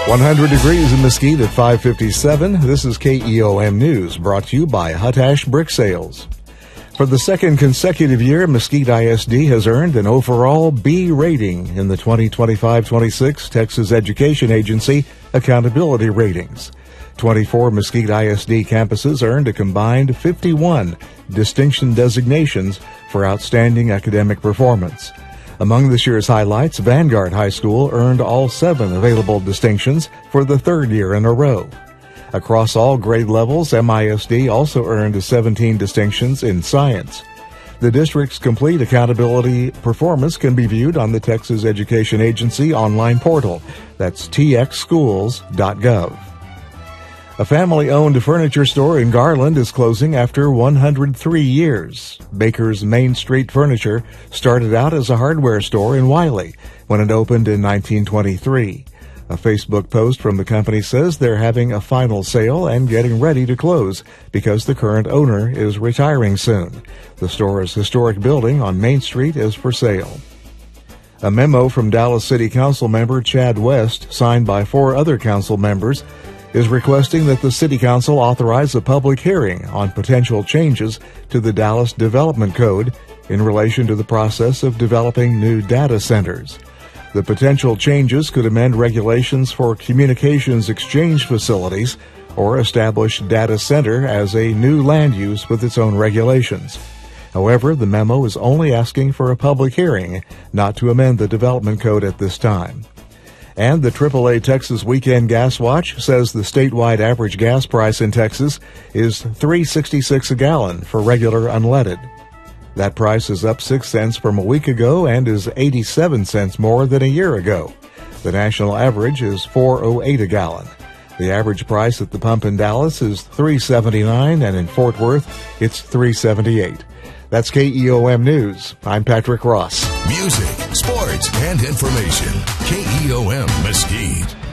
100 degrees in Mesquite at 5:57. This is KEOM News, brought to you by Hutash Brick Sales. For the second consecutive year, Mesquite ISD has earned an overall B rating in the 2025-26 Texas Education Agency Accountability Ratings. 24 Mesquite ISD campuses earned a combined 51 distinction designations for outstanding academic performance. Among this year's highlights, Vanguard High School earned all 7 available distinctions for the third year in a row. Across all grade levels, MISD also earned 17 distinctions in science. The district's complete accountability performance can be viewed on the Texas Education Agency online portal. That's txschools.gov. A family-owned furniture store in Garland is closing after 103 years. Baker's Main Street Furniture started out as a hardware store in Wiley when it opened in 1923. A Facebook post from the company says they're having a final sale and getting ready to close because the current owner is retiring soon. The store's historic building on Main Street is for sale. A memo from Dallas City Council member Chad West, signed by 4 other council members, is requesting that the City Council authorize a public hearing on potential changes to the Dallas Development Code in relation to the process of developing new data centers. The potential changes could amend regulations for communications exchange facilities or establish data center as a new land use with its own regulations. However, the memo is only asking for a public hearing, not to amend the development code at this time. And the AAA Texas Weekend Gas Watch says the statewide average gas price in Texas is $3.66 a gallon for regular unleaded. That price is up 6 cents from a week ago and is 87 cents more than a year ago. The national average is $4.08 a gallon. The average price at the pump in Dallas is $3.79, and in Fort Worth, it's $3.78. That's KEOM News. I'm Patrick Ross. Music, sports, and information. KEOM Mesquite.